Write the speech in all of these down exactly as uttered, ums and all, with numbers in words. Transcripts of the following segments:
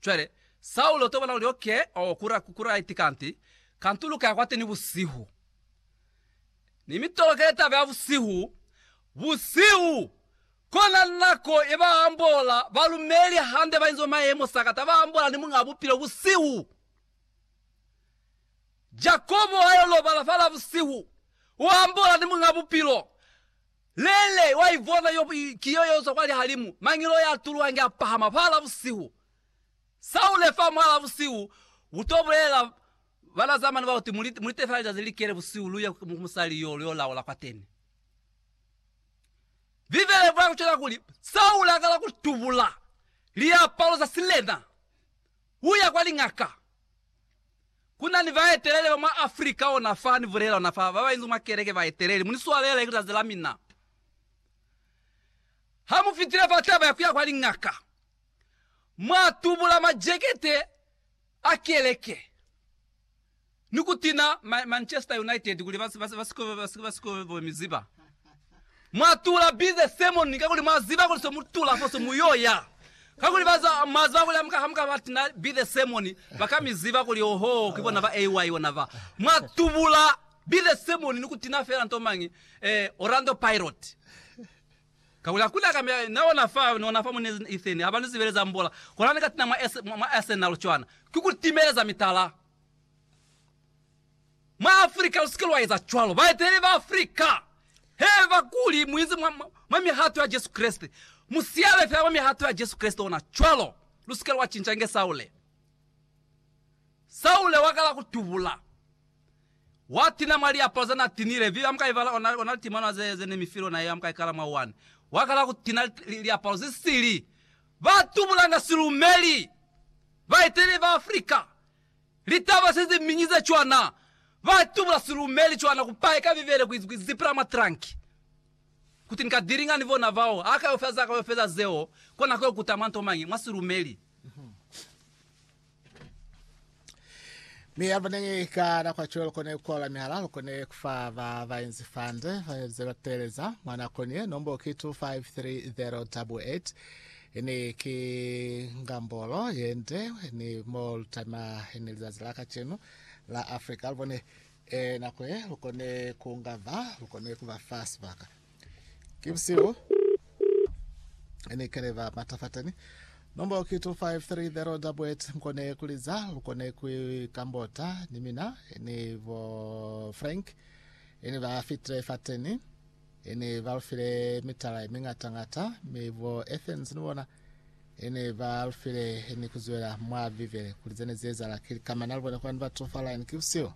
Cioè, Saulo to bana uli okay, o kura kura itikanti, kantulu ka kwate ni busihu. Ni mitoloke tabe busihu, busihu. Kona nako eba ambola, balumeli hande ba inzo maemo sakata ba ambola ni munga bupilo busihu. Jacobo ayo lo bala fala busihu. Wa ambola ni munga bupilo. Lele wa ivona yo kiyoyo so kwali halimu. Mangilo ya tulu wange apahama fala busihu. Saule fa mwala busihu, utobulela bala zamani ba uti mulite mulite fa jazili kere busihu luya musali yo yo la wala kwateni. Vivele bwa kuchela kuli, Saule akala kutubula. Lia Paulo za silena. Uya kwali ngaka. Kuna ni vaetelele wa ma Afrika ona fa ni vurela ona fa baba inzu makereke vaetelele muniswalele ikutazela mina. Hamu fitire fataba yakuya kwali ngaka. Ma tubula majekete akeleke. Nukutina Manchester United kuli vasi vasi vasiko vasiko vasiko miziba. Matula bize semon nikakuli maziba kuli so mutula foso muyoya. Kakuli baza mazwa kuli amka hamka batina bize semoni bakamiziba kuli oho kibona va A Y onava. Matubula bize semoni nukutina fera ntomangi eh Orlando Pirates. Kakuli kula kama naona fa naona fa munezi itheni abantu zibereza mbola. Kolani katina ma ma Arsenal chwana. Kukuli timeleza mitala. Ma Afrika usikilwa iza chwalo. Baitele ba Afrika. Heva kuli muizi mami hatu ya Jesu Kristi. Musiale fya mami hatu ya Jesu Kristi ona chwalo. Lusikelo wachinchange Saule. Saule wakala kutubula. Watina Maria pozana tinile. Viyo amka ivala onali timano zene mifiro na amka ikala mawani. Wakala kutina liya pozi siri. Vatubula nga silumeli. Vaitele va Afrika. Litava sezi minyize chwana. Vatubula silumeli chwana kupaika vivele kuzipra matranki. Kutinka diringa nivo na vao. Aka yofeza aka yofeza zeo. Kona kwa kutamanto mangi. Masilumeli. Mi abanenge ka na kwa chuo kone kuala mihala kone kufa va va inzifande va zero teleza mwana konye nombo kitu five three zero eight eight ini ki ngambolo yende ni mol tama ini zazilaka chenu la Afrika albone e na kwe lukone kungava lukone kuva fast baka kibsiwo ini kereva matafatani nomba kitu five three zero eight eight mkone kuliza lukone kui kambota ni mina ni vo Frank ini va fitre fateni ini valfile mitala mingatangata mi vo Athens nuona ini valfile ini kuzuela mwa vivele kulizene zeza la kili kama nalvone kwa nva tofa line kibsio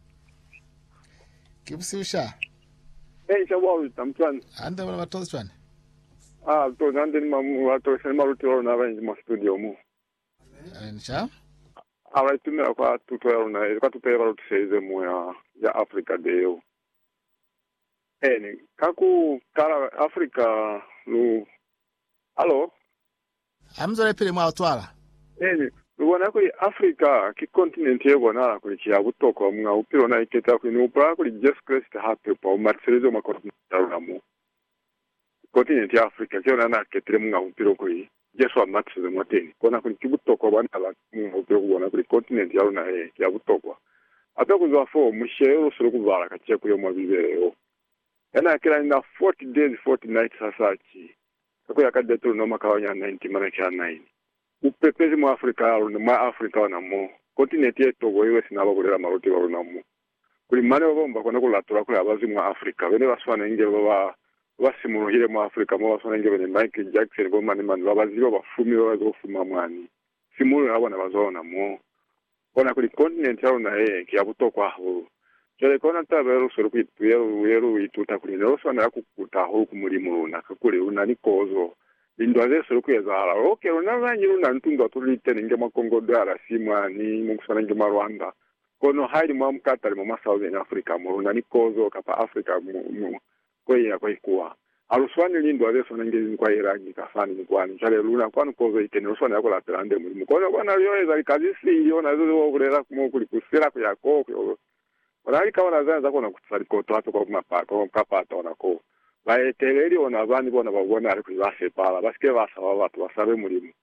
kibsio sha hey shawaru tamtwan ande wana watozi chwane ah to nande ni mamu watu sema marutiro na banji mu studio mu ensha ala tumira kwa tutoro na kwa tutero rutseze mu ya ya Africa deo eni kaku kala Africa lu alo amzole pele mwa otwala eni ubona ko Africa ki continent yebona ko kiya butoko mwa upiro na iketa ko ni upra ko Jesus Christ hape pa marserezo makorna mu continent ya Africa kyo na ketre mwa upiro ko yi Yesu amatse mwateni kona ko kibutoko bana la mu upiro kubona ko continent ya na e ya butoko atako za fo mushero suru kubara ka cheko yo mabibero yana kila na forty days forty nights sasachi ko yakadetro no makawanya ninety mana kya nine upepezi mu Africa alo ma Africa na mo continent yeto go iwe sinaba kulera maruti walo na mo kuli mane bomba kona kulatura ko abazi mu Africa bene baswana inge baba basimuruhire mu Africa mo baswana inge bene Michael Jackson go mane man babazi bafumi bazo fuma mwani simuru abana bazona mo kona kuli continent yalo na e kya butoko aho jere kona tabero suru kwituyero wero ituta kuli rosana yakukuta aho kumurimu na kakule unani kozo indwaze suru kwezala okay unavanyiru na ntunga tulite ninge makongo dara simani mukusana nge Rwanda kono haidi mwa mkatali mwa Southern Africa mu unani kozo kapa Africa mu kweya kwaikuwa aluswani lindwaze sona nge kwa Irani kafani ni kwani chale luna kwani kozo itene ruswana yako la pelande mu kono kwana yoeza kazi si yona zo okulera kumo kuli kusira kwa yako Wala kawa nazaza kona kutsari ko twato ko mapa ko kapata ona ko baeteleli ona abandi bona babona ari kwibase pala baske basaba abantu basabe mulimo